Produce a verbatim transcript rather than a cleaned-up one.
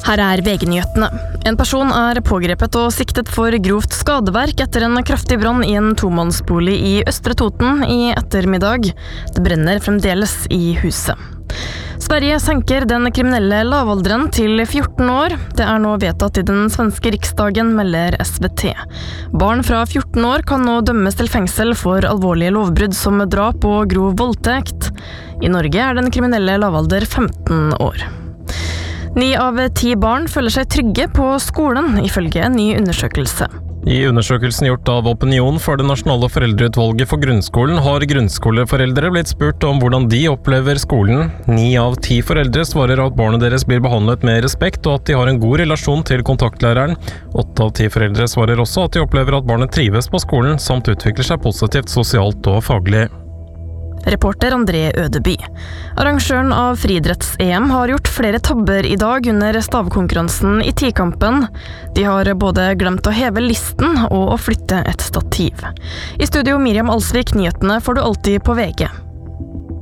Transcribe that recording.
Her er V G-nyhetene. En person er pågrepet og siktet for grovt skadeverk etter en kraftig brann i en tomannsbolig i Østre Toten i ettermiddag. Det brenner fremdeles i huset. Sverige senker den kriminelle lavalderen til fjorten år. Det er nå vedtatt i den svenske riksdagen, melder S V T. Barn fra fjorten år kan nå dømmes til fengsel for alvorlige lovbrudd som drap og grov voldtekt. I Norge er den kriminelle lavalder femten år. Ni av ti barn føler seg trygge på skolen, ifølge en ny undersøkelse. I undersøkelsen gjort av Opinion for det nasjonale foreldreutvalget for grunnskolen har grunnskoleforeldre blitt spurt om hvordan de opplever skolen. Ni av ti foreldre svarer at barnet deres blir behandlet med respekt og at de har en god relasjon til kontaktlæreren. Åtte av ti foreldre svarer også at de opplever at barnet trives på skolen, samt utvikler seg positivt sosialt og faglig. Reporter André Ødeby. Arrangøren av friidretts-E M har gjort flere tabber i dag under stavkonkurransen i tikampen. De har både glemt å heve listen og å flytte et stativ. I studio Miriam Alsvik, nyhetene får du alltid på V G.